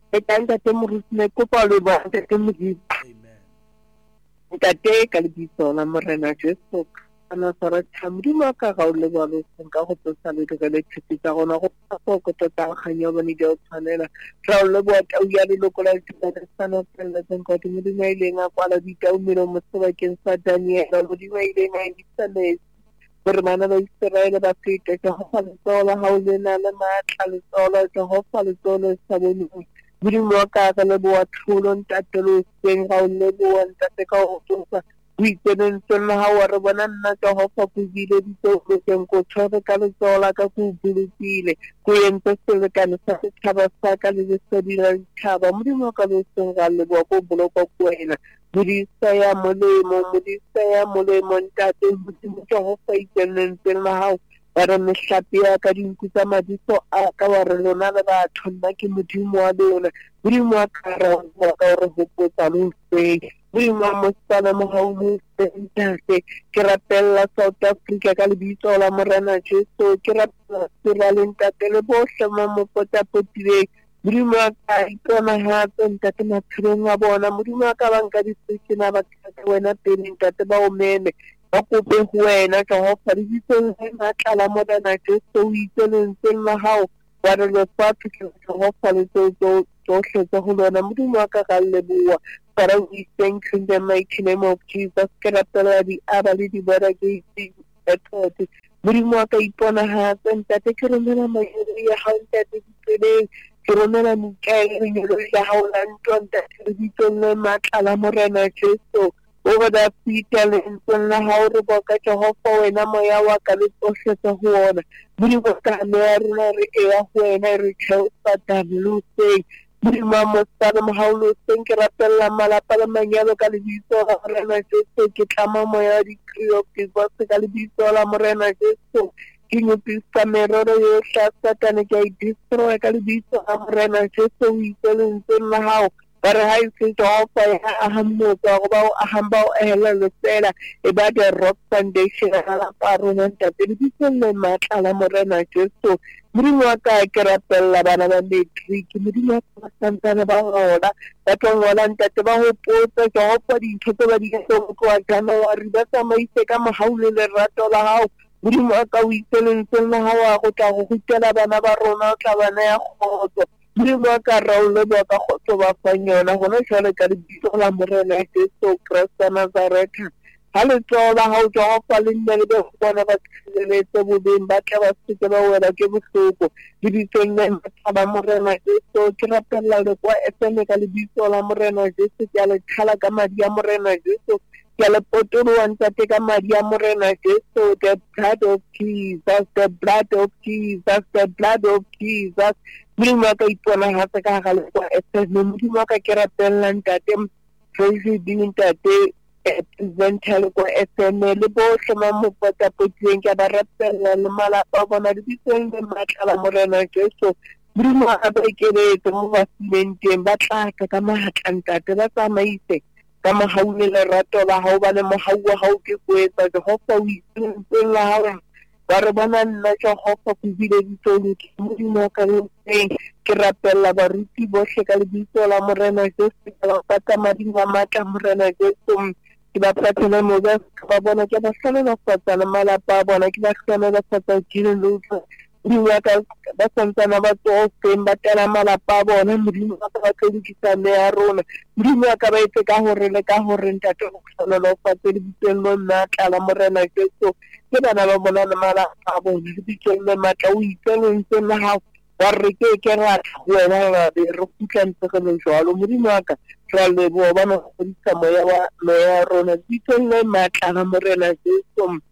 e tanta te morutne kopa le ba te modimo ntate ka lebitso la morena Jesu ana sara thamdima ka ga o le ba lo ka go tsa le le tshitsa gona go go tota ganya ba ni di o tshwanela ra o le bo ta o ya le lokola tsa sana tsela tsa go di mo ile nga kwala di ta o mero mo tswa ke sa Daniel lo di wa ile nga di tsale bermana ba Israel ba fete ka go fa tsola ha o le na le matla le tsola ka go fa le tsola sa bone di mo ka ka le bo thulo ntatelo seng ga o le bo ntate ka o tsosa weekend tsena ha wa re bona nna ka ho fa go bile di tsoso teng go tshwara ka le tsola ka go bulutile go entse se ka le sa tshaba sa ka le se di ra tshaba mo ka le seng ga le bo go boloko go ena budisa ya molemo ntate mo ka ho fa ikenen tsena ha ba re mehlapi ya ka dinkutsa madiso a ka wa re lona le batho nna ke modimo wa lona modimo wa ka re hopotsa lo se modimo wa mosala mo ha o mo ntate ke rapella South Africa ka lebitso la morena Jesu ke rapella Sierra ntate le bohle mo potapotile modimo wa ka ikona ha ntate matshelo a bona modimo wa ka banka di tsena ba ka wena pele ntate ba o meme ba kope go wena ka go fa ditso le matla mo dana Jesu o itseleng la hao wa re le fatse ke go fa le tso tsa go lona modimo wa ka ga le bua Father, we thank you in the mighty name of Jesus. Ke rapela di aba le di bara ke etoti modimo wa ka ipona ha ntate ke romela mairi ya ha ntate tsele ke romela mikaele ya ha o la ntonta ke ditso le matla la morena Jesu over the people in la ha o re boka ke ho fa wena moya wa ka le tsosetsa go ona modimo ka me ya rena re e ya go wena re tshotsa dablu say modimo mo tsala mo haulo seng ke rapella malapa le manyalo ka le bitso la morena Jesu ke tlama moya di krio ke ba se ka le bitso la morena Jesu ke nyopisa meroro yo satana ke I destroy ka le bitso la morena Jesu o itseleng la hao bare ha se topa ya hammo go ba o hamba o hela le tsela e ba the rock foundation la parona ntate le bitso le matla la morena Jesu modimo wa ka ke rapella bana ba matric modimo wa santana ba gola ba tlola ntate ba go potsa ke go pa dintho tse ba di go kwa January ba tsamaise ka mohaule le rato la hao modimo wa ka o itseleng la hao a go tla go gutela bana ba rona o tla bana ya khotso modimo wa ka raule ba ka khotso ba fanyona gona jale ka lebitso la morena Jesu Christ Nazareth ha le tsola ha o tswa fa le nne le be bona ba tshileletse bobeng ba tla ba se ke ba wela ke bohloko di ditenne ba morena Jesu ke rapella le kwa FM ka lebitso la morena Jesu ke le thala ka madi ya morena Jesu ke le potolo wa ntate ka madi ya morena Jesu the blood of Jesus the blood of Jesus the blood of Jesus modimo ka ipona ha se ka ga le kwa FM modimo ka ke rapella ntate president ntate presenter ko FM le bohle mo potapoteng ke ba rapella le malapa bona di tseng le matla morena Jesu modimo a ba ikeletse mo basementeng ba tla ka mahatlantate ba tsamaise ka mohaule le rato la hao ba le mohaua ha o ke kwetsa ke hofa o itseng la hao ba re bona nna ke hofa go bile ditolo ke modimo ka leng ke rapella baruti bohle ka lebitso la morena Jesu ka pata madi wa matla morena Jesu ke ba pratela mo ba bona ke ba hlolela fatsa le malapa bona ke ba hlolela fatsa dilo lutho dingwa ka ba santsana ba tsofeng ba tela malapa bona modimo ka ba tlodikisa me ya rona modimo ka ba itse ka hore le ka hore ntate go hlolela fatsa le biteng lo nna tla la morena Jesu ke bana ba bona le malapa bona le biteng le matla o itseng la hao wa re ke ra wena ba re futlantse go le jwalo modimo ka ra le bo ba no go ditsa moya wa rona diteng le matla ga morena Jesu